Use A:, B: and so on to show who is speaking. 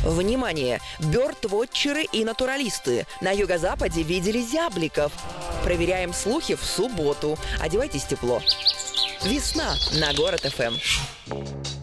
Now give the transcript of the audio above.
A: Внимание! Бёрдвотчеры и натуралисты. На юго-западе видели зябликов. Проверяем слухи в субботу. Одевайтесь тепло. Весна на Город ФМ.